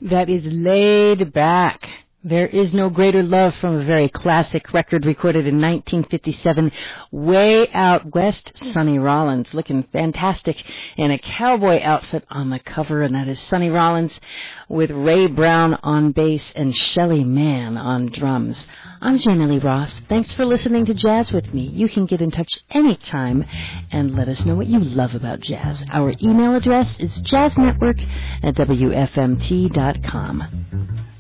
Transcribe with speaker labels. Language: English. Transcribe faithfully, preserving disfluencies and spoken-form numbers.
Speaker 1: That is Laid Back. There is no greater love from a very classic record recorded in nineteen fifty-seven, way out west. Sonny Rollins looking fantastic in a cowboy outfit on the cover, and that is Sonny Rollins with Ray Brown on bass and Shelly Manne on drums. I'm Jane Lee Ross. Thanks for listening to Jazz with me. You can get in touch anytime and let us know what you love about jazz. Our email address is jazznetwork at W F M T dot com.